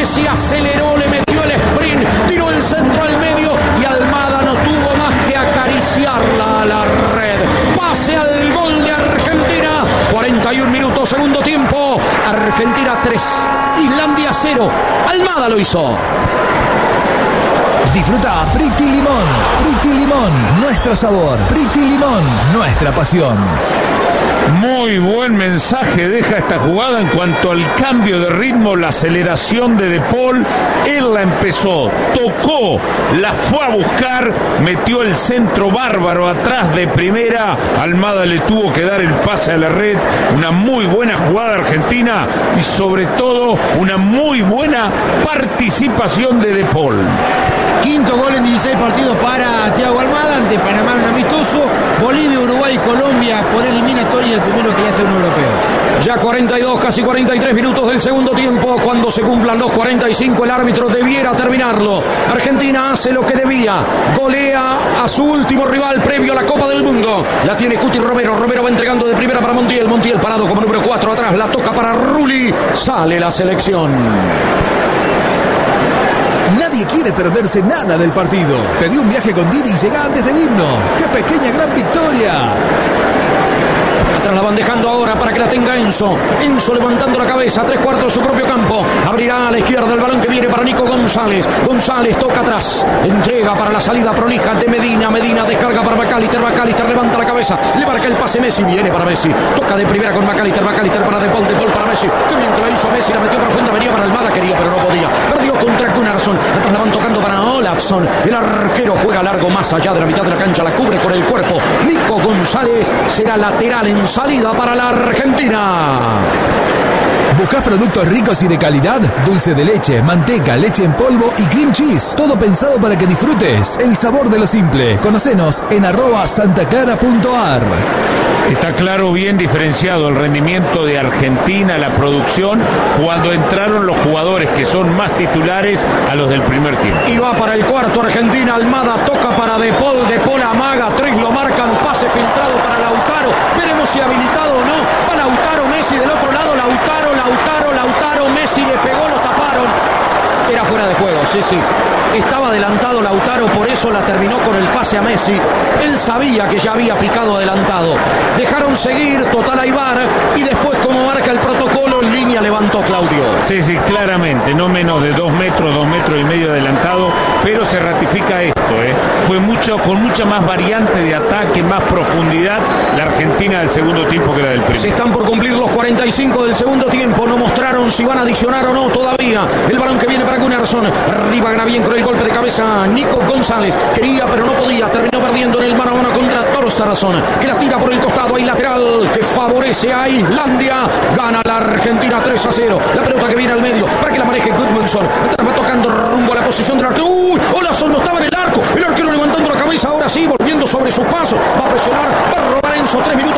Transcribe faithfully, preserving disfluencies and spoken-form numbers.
Messi aceleró, le metió el sprint, tiró el centro al medio y Almada no tuvo más que acariciarla a la red. Pase al gol de Argentina. cuarenta y un minutos, segundo tiempo. Argentina tres, Islandia cero. Almada lo hizo. Disfruta Priti Limón. Priti Limón, nuestro sabor. Priti Limón, nuestra pasión. Muy buen mensaje deja esta jugada en cuanto al cambio de ritmo, la aceleración de De Paul. Él la empezó, tocó, la fue a buscar, metió el centro bárbaro atrás de primera. Almada le tuvo que dar el pase a la red. Una muy buena jugada argentina y sobre todo una muy buena participación de De Paul. Quinto gol en dieciséis partidos para Thiago Almada ante Panamá, un amistoso. Bolivia, Uruguay, Colombia por eliminatoria, el primero que le hace un europeo. Ya cuarenta y dos, casi cuarenta y tres minutos del segundo tiempo. Cuando se cumplan los cuarenta y cinco, el árbitro debiera terminarlo. Argentina hace lo que debía. Golea a su último rival previo a la Copa del Mundo. La tiene Cuti Romero. Romero va entregando de primera para Montiel. Montiel parado como número cuatro atrás. La toca para Rulli. Sale la selección. Nadie quiere perderse nada del partido. Pedí un viaje con Didi y llega antes del himno. ¡Qué pequeña gran victoria! Atrás la van dejando ahora para que la tenga Enzo. Enzo levantando la cabeza, tres cuartos de su propio campo. Abrirá a la izquierda el balón que viene para Nico González. González toca atrás. Entrega para la salida prolija de Medina. Medina descarga para McAllister. McAllister levanta la cabeza. Le marca el pase Messi. Viene para Messi. Toca de primera con McAllister. McAllister para De Paul. De Paul para Messi. Qué bien que la hizo Messi. La metió profunda. Venía para Almada. Quería pero no podía. Perdió contra Gunnarsson. Atrás la van tocando para Olafsson. El arquero juega largo más allá de la mitad de la cancha. La cubre con el cuerpo. Nico González será lateral en salida para la Argentina. ¿Buscás productos ricos y de calidad? Dulce de leche, manteca, leche en polvo y cream cheese. Todo pensado para que disfrutes el sabor de lo simple. Conocenos en arroba santaclara.ar. Está claro, bien diferenciado el rendimiento de Argentina, la producción, cuando entraron los jugadores que son más titulares a los del primer tiempo. Y va para el cuarto Argentina. Almada toca para De Paul. De Paul amaga. Tres lo marcan. Pase filtrado para Lautaro. Veremos si habilitado o no. Va Lautaro, Messi del otro lado. Lautaro, Lautaro, Lautaro. Messi le pegó, lo taparon. Era fuera de juego, sí, sí. Estaba adelantado Lautaro, por eso la terminó con el pase a Messi. Él sabía que ya había picado adelantado. Dejaron seguir, total hay V A R. Y después, como marca el protocolo, en línea levantó Claudio. Sí, sí, claramente. No menos de dos metros, dos metros y medio adelantado. Pero se ratifica esto, ¿eh? Fue mucho, con mucha más variante de ataque, más profundidad la Argentina del segundo tiempo que la del primero. Se están por cumplir los cuarenta y cinco del segundo tiempo. No mostraron si van a adicionar o no todavía. El balón que viene para Gunnarsson. Arriba gana bien con el golpe de cabeza Nico González. Quería pero no podía. Terminó perdiendo en el mano a mano contra Torstarason, que la tira por el costado. Hay lateral que favorece a Islandia. Gana la Argentina tres a cero. La pelota que viene al medio para que la maneje Gudmundsson. Atrás va tocando rumbo a la posición del arquero. ¡Uy! Olafsson no estaba en el arco. El arquero levantando la cabeza. Ahora sí, volviendo sobre sus pasos. Va a presionar. Va a robar Enzo. Tres minutos